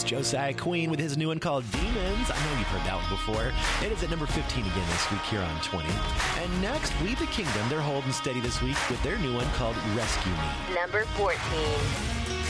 It's Josiah Queen with his new one called Demons. I know you've heard that one before. It is at number 15 again this week here on 20. And next, We the Kingdom. They're holding steady this week with their new one called Rescue Me. Number 14.